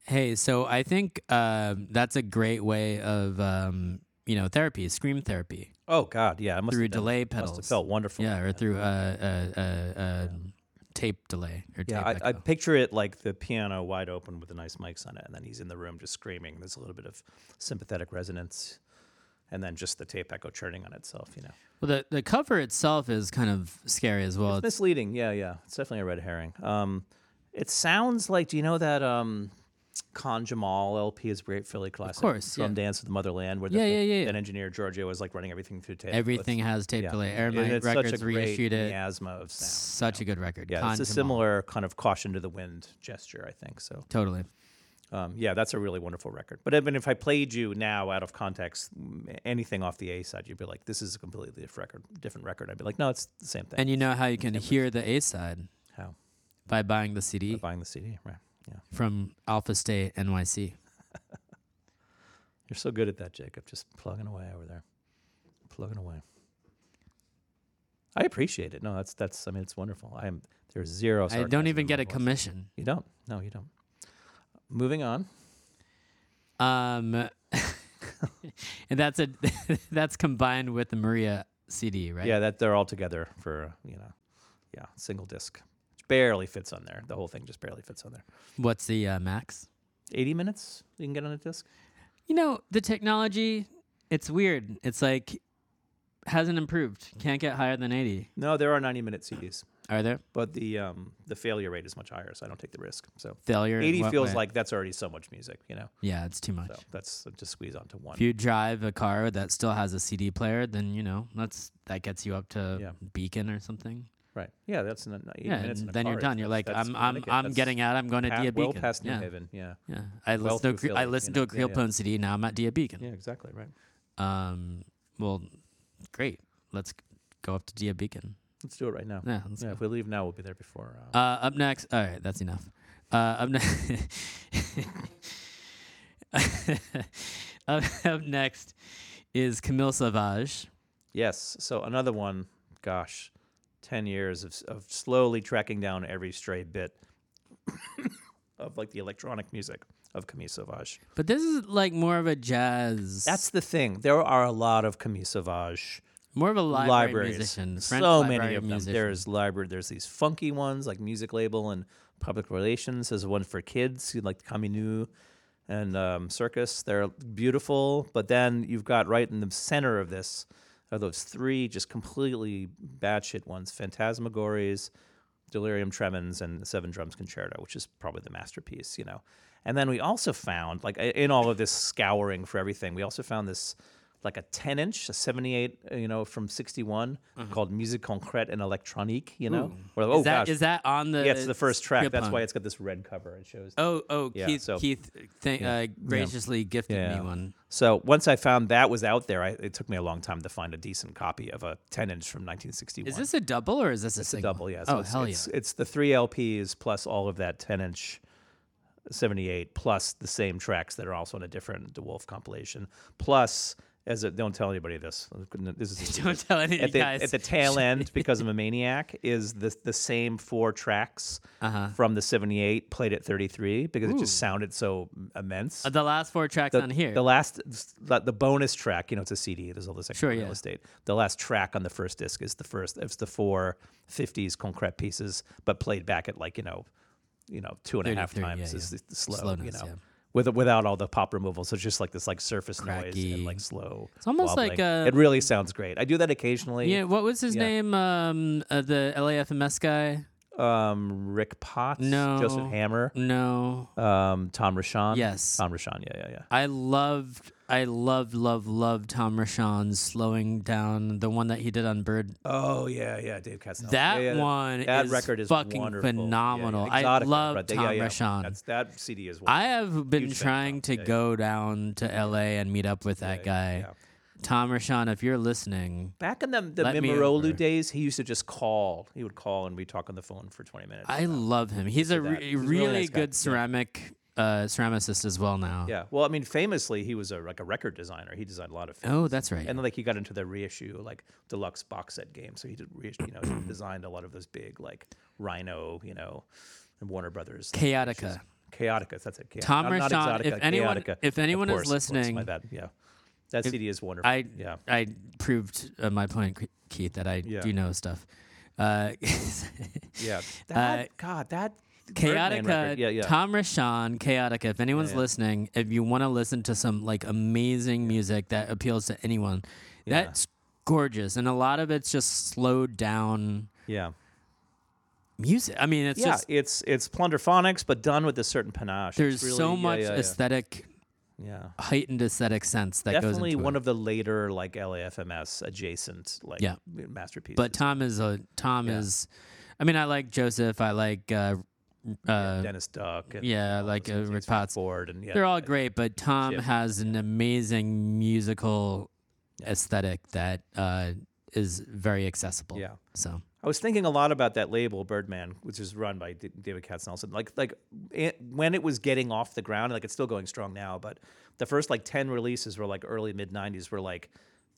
Hey, so I think that's a great way of therapy, scream therapy Oh God, yeah, it must through have been, delay must have pedals. felt wonderful. Yeah, or through tape delay or Yeah, tape I echo. picture it like the piano wide open with the nice mics on it, and then he's in the room just screaming. There's a little bit of sympathetic resonance, and then just the tape echo churning on itself. Well, the cover itself is kind of scary as well. It's misleading. Yeah. It's definitely a red herring. It sounds like, do you know that Khan Jamal LP is great Philly classic? course, Drum yeah. Dance of the Motherland, where Yeah. that engineer Giorgio was like running everything through tape. Everything has tape Yeah. delay. And Airmite it's such a Records great reissued it. miasma of sound. Such a good record. Yeah, it's a similar kind of caution to the wind gesture, I think. So Totally. yeah, that's a really wonderful record. But even if I played you now out of context, anything off the A side, you'd be like, this is a completely different record. I'd be like, no, it's the same thing. And you know how you can hear the A side? How? By buying the CD Buying the CD, right? Yeah. from Alpha State NYC. You're so good at that, Jacob. Just plugging away over there. Plugging away. I appreciate it. No, that's. I mean, it's wonderful. There's zero. I sarcasm don't even in get my a voice. commission. You don't. No, you don't. Moving on. And that's combined with the Maria CD, right? Yeah, that they're all together for single disc. Which barely fits on there. The whole thing just barely fits on there. What's the max? 80 minutes you can get on a disc. You know, the technology, it's weird. It's like hasn't improved. Can't get higher than 80. No, there are 90-minute CDs, Are there? but the failure rate is much higher, so I don't take the risk. So Failure? in 80 what feels way? like that's already so much music, Yeah, it's too much. So that's just squeeze onto one. If you drive a car that still has a CD player, then that gets you up to Yeah. Beacon or something. Right. Yeah, that's 80 Yeah, minutes. and in a then you're car. done. You're like, That's I'm getting out. I'm going to Dia well Beacon. past New yeah. Haven. Yeah. Yeah, I Well listened through to I Philly, listened to a yeah, yeah. Creelpone CD. Now I'm at Dia Beacon. Yeah, exactly. Right. Well, great. Let's go up to Dia Beacon. Let's do it right now. Yeah, let's Yeah, go. if we leave now, we'll be there before. Up next. All right, that's enough. Up next. Up next is Camille Sauvage. Yes. So another one. Gosh, 10 years of slowly tracking down every stray bit of like the electronic music of Camille Sauvage. But this is like more of a jazz. That's the thing. There are a lot of Camille Sauvage more of a library libraries. musician. French So library many of them. musician. There's these funky ones like Music Label and Public Relations. There's one for kids like Caminu and Circus. They're beautiful. But then you've got right in the center of this are those three just completely batshit ones: Phantasmagories, Delirium Tremens, and the Seven Drums Concerto, which is probably the masterpiece, And then we also found, like in all of this scouring for everything, we also found this like a 10-inch, a 78, from 61 called Musique Concrète and Électronique, Ooh. Or, Is that on the? yeah, it's the first track. That's Creelpone? why it's got this red cover. It shows. Yeah, Keith graciously gifted me one. So once I found that was out there, it took me a long time to find a decent copy of a 10-inch from 1961. Is this a double or is this a It's single? a double, yeah. Oh, it's, hell it's, yeah. It's the 3 LPs plus all of that 10-inch 78 plus the same tracks that are also in a different DeWolf compilation. Plus, don't tell anybody this. This is a secret. Don't tell any guys. At the tail end, because I'm a maniac, is the same 4 tracks from the 78 played at 33 because it just sounded so immense. The last 4 tracks on here. The bonus track, it's a CD. There's all this extra real yeah. estate. The last track on the first disc is it's the 4 50s concrete pieces, but played back at 2.5 times is the slowness, yeah. Without all the pop removal, so it's just like this surface Cracky. noise and slow. It's almost wobbling. like it really sounds great. I do that occasionally. Yeah, what was his name? The LAFMS guy? Rick Potts, No. Joseph Hammer, No. Tom Rashan. Yes. Tom Rashan. Yeah. I loved Tom Rashan's slowing down, the one that he did on Bird. Oh yeah, Dave Katznelson. That one that is record is fucking wonderful. phenomenal. Yeah. I Exotic, love right? Tom Rashan. That CD is wonderful. I have been Huge fan of trying Tom. to go down to LA and meet up with that guy. Yeah. Tom Rashan, if you're listening, Back in the Let me over. Mimarolu days, he used to just call. He would call and we'd talk on the phone for 20 minutes. I love him. He's a He's a really really nice guy. good ceramicist as well now. Yeah. Well, I mean, famously, he was a record designer. He designed a lot of films. Oh, that's right. And then he got into the reissue, deluxe box set games. So he did reissue, he designed a lot of those big Rhino, and Warner Brothers. Chaotica. Chaotica. That's it. Tom Not Rashawn, Exotica, Chaotica. if anyone Of is course, listening, my bad. Yeah, that CD is wonderful. Yeah. I proved my point, Keith, that I do know stuff. Yeah. That Birdman Chaotica, record. Yeah. Tom Rashawn, Chaotica. If anyone's listening, if you want to listen to some like amazing music that appeals to anyone, that's gorgeous, and a lot of it's just slowed down. Yeah. Music. I mean, it's just it's plunderphonics, but done with a certain panache. there's Really, so much aesthetic, heightened aesthetic sense that definitely goes into one it. of the later like LAFMS adjacent like masterpieces. But Tom is. I mean, I like Joseph. I like Dennis Duck. And, I like Rick Potts. Ford and They're all great, but Tom Chip. has an amazing musical aesthetic that is very accessible. Yeah. So I was thinking a lot about that label, Birdman, which is run by David Katznelson. When it was getting off the ground, like it's still going strong now, but the first like 10 releases were like early mid 90s were like,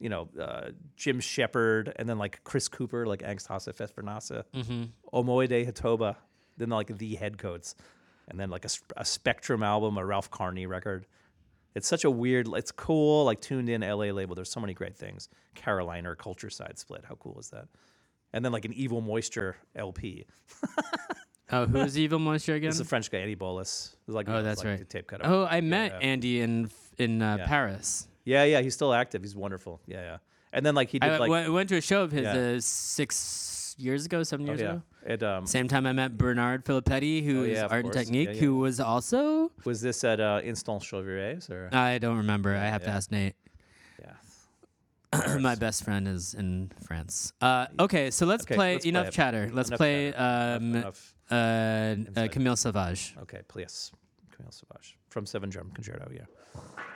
Jim Shepard and then like Chris Cooper, like Angst Hasse Festvernase, Omoide Hatoba, then like the Headcoats, and then like a Spectrum album, a Ralph Carney record. It's such a weird, it's cool, like tuned in LA label. There's so many great things. Carolina Culture Side Split. How cool is that? And then like an Evil Moisture LP. oh, who's Evil Moisture again? It's a French guy, Eddie Bolus. That's right. The tape cut. Oh, I met Andy in Paris. Yeah, he's still active. He's wonderful. Yeah. And then like he did I went to a show of his 7 years ago. At, Same time I met Bernard Filippetti, who is Art and Technique, who was also... Was this at Instant Chauvirets? Or? I don't remember. I have to ask Nate. Yeah. My best friend is in France. Okay, so let's play Enough Chatter. Let's play Enough Camille Sauvage. Okay, please. Camille Sauvage. From 7 Drum Concerto, yeah.